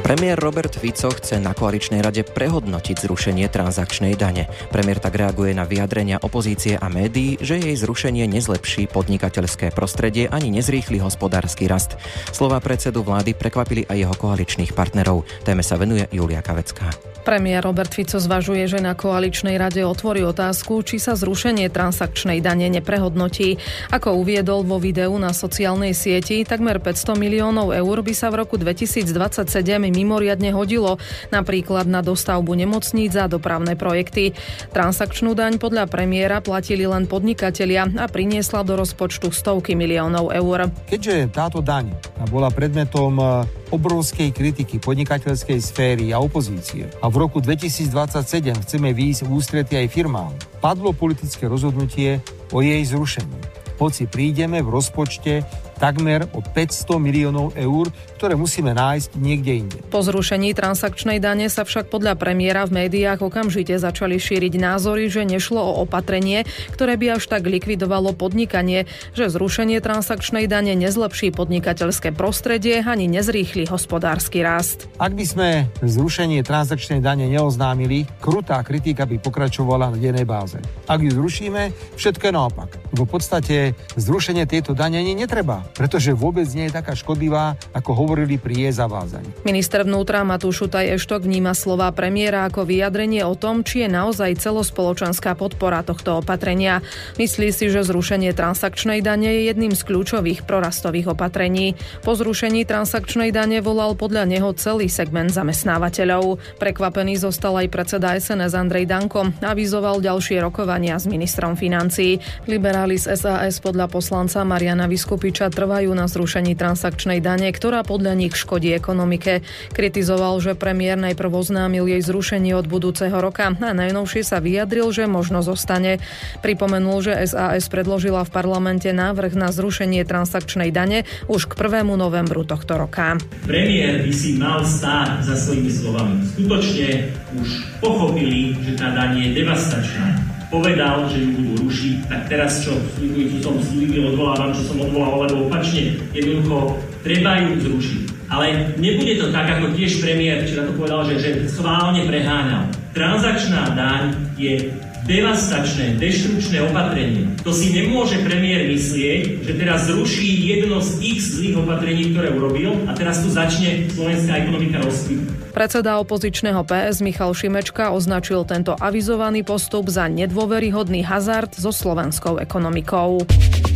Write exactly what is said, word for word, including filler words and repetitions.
Premiér Robert Fico chce na koaličnej rade prehodnotiť zrušenie transakčnej dane. Premiér tak reaguje na vyjadrenia opozície a médií, že jej zrušenie nezlepší podnikateľské prostredie ani nezrýchli hospodársky rast. Slová predsedu vlády prekvapili aj jeho koaličných partnerov. Téme sa venuje Julia Kavecká. Premiér Robert Fico zvažuje, že na koaličnej rade otvorí otázku, či sa zrušenie transakčnej dane neprehodnotí. Ako uviedol vo videu na sociálnej sieti, takmer päťsto miliónov eur by sa v roku dvetisícdvadsaťsedem mimoriadne hodilo, napríklad na dostavbu nemocníc a dopravné projekty. Transakčnú daň podľa premiéra platili len podnikatelia a priniesla do rozpočtu stovky miliónov eur. Keďže táto daň bola predmetom obrovskej kritiky podnikateľskej sféry a opozície a v roku dvetisícdvadsaťsedem chceme výjsť v ústrety aj firmám, padlo politické rozhodnutie o jej zrušení. Hoci prídeme v rozpočte takmer o päťsto miliónov eur, ktoré musíme nájsť niekde inde. Po zrušení transakčnej dane sa však podľa premiéra v médiách okamžite začali šíriť názory, že nešlo o opatrenie, ktoré by až tak likvidovalo podnikanie, že zrušenie transakčnej dane nezlepší podnikateľské prostredie ani nezrýchli hospodársky rast. Ak by sme zrušenie transakčnej dane neoznámili, krutá kritika by pokračovala na dennej báze. Ak ju zrušíme, všetko je naopak. V podstate zrušenie tejto dane ani netreba, pretože vôbec nie je taká škodlivá, ako hovorili pri jej zavádzaní. Minister vnútra Matúš Šutaj Eštok vníma slová premiéra ako vyjadrenie o tom, či je naozaj celospoločenská podpora tohto opatrenia. Myslí si, že zrušenie transakčnej dane je jedným z kľúčových prorastových opatrení. Po zrušení transakčnej dane volal podľa neho celý segment zamestnávateľov. Prekvapený zostal aj predseda es en es Andrej Danko. Avizoval ďalšie rokovania s ministrom financií. Liberáli z es a es podľa poslanca Mariana Viskupiča trvajú na zrušení transakčnej dane, ktorá podľa nich škodí ekonomike. Kritizoval, že premiér najprv oznámil jej zrušenie od budúceho roka a najnovšie sa vyjadril, že možno zostane. Pripomenul, že es a es predložila v parlamente návrh na zrušenie transakčnej dane už k prvému novembru tohto roka. Premiér by si mal stáť za svojimi slovami. Skutočne už pochopili, že tá daň je devastačná. Povedal, že ju budú rušiť, tak teraz čo slíbujú, čo som slíbil, odvolávam, čo som odvolal, alebo opačne, jednoducho treba ju zrušiť. Ale nebude to tak, ako tiež premiér včera to povedal, že, že schválne preháňal. Transakčná daň je devastačné, deštrukčné opatrenie. To si nemôže premiér myslieť, že teraz zruší jedno z x zlých opatrení, ktoré urobil a teraz tu začne slovenská ekonomika rozkvitať. Predseda opozičného pé es Michal Šimečka označil tento avizovaný postup za nedôveryhodný hazard so slovenskou ekonomikou.